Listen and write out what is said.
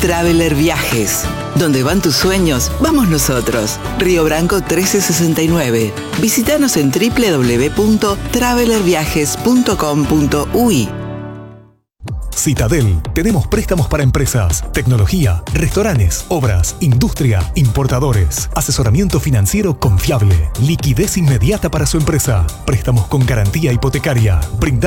Traveler Viajes. Donde van tus sueños, vamos nosotros. Río Branco 1369. Visítanos en www.travelerviajes.com.uy. Citadel, tenemos préstamos para empresas, tecnología, restaurantes, obras, industria, importadores, asesoramiento financiero confiable, liquidez inmediata para su empresa, préstamos con garantía hipotecaria, brindamos